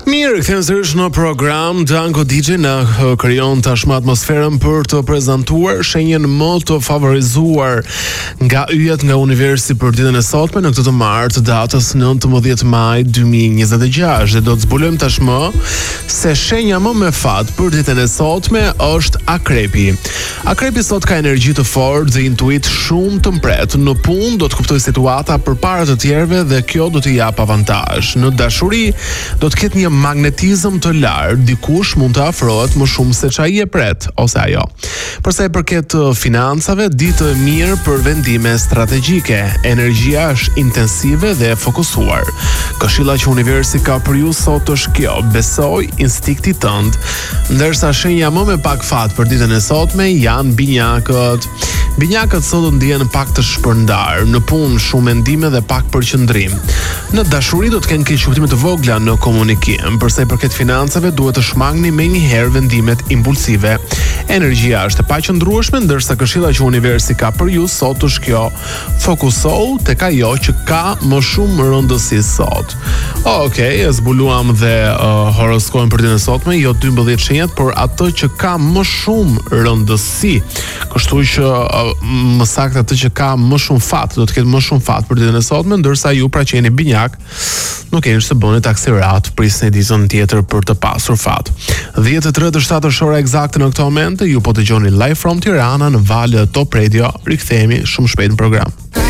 Mirë, kthehemi sërish në program. Danko DJ na krijon tashmë atmosferën për të prezantuar shenjën më të favorizuar nga yjet nga universi për ditën e sotme në këtë të martë, datës 19 maj 2026. Dhe do të zbulojmë tashmë se shenja më me fat për ditën e sotme është Akrepi. Akrepi sot ka energji të fortë dhe intuit shumë të mbret. Në punë do të kuptoj situata përpara të tjerëve dhe kjo do t'i jap avantazh. Në dashuri do të ketë një magnetizëm të lartë, dikush mund të afrohet më shumë se ç'ai e pret ose ajo. Për sa i përket financave, ditë e mirë për vendime strategjike. Energjia është intensive dhe fokusuar. Këshilla që universi ka për ju sot është kjo: besoj instinktit tënd. Ndërsa shenja më me pak fat për ditën e sotme janë binjakët. Binjakët sot ndjehen pak të shpërndar, në punë shumë mendime dhe pak përqendrim. Në dashuri do të kenë keqkuptime të vogla në komunikim. Përsa i përket financave, duhet të shmangni menjëherë vendimet impulsive. Energjia është e paqëndrueshme, ndërsa këshilla që universi ka për ju sot është kjo: fokusohu tek ajo që ka më shumë rëndësi sot. Okej, e zbuluam dhe horoskopin për ditën e sotme, jo 12 shenjat, por atë që ka më shumë rëndësi. Kështu që më saktë atë që ka më shumë fat, do të ketë më shumë fat për ditën e sotme, ndërsa ju pra që jeni binjak, nuk keni të bëni taksirat, prisni ditën tjetër për të pasur fat. 10:37 është ora eksakte në këtë moment. Ju po dëgjoni live from Tirana në valët Top Radio. Rikthehemi shumë shpejt në program.